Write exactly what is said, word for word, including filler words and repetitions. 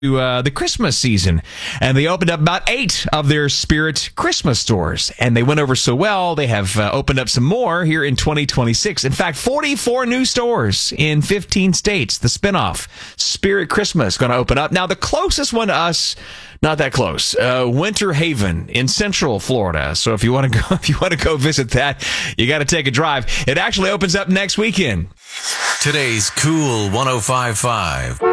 Uh, the Christmas season, and they opened up about eight of their Spirit Christmas stores, and they went over so well they have uh, opened up some more here in twenty twenty-six. In fact, forty-four new stores in fifteen states. The spinoff Spirit Christmas going to open up. Now, the closest one to us, not that close, uh, Winter Haven in Central Florida. So if you want to go, if you want to go visit that, you got to take a drive. It actually opens up next weekend. Today's Cool one oh five point five.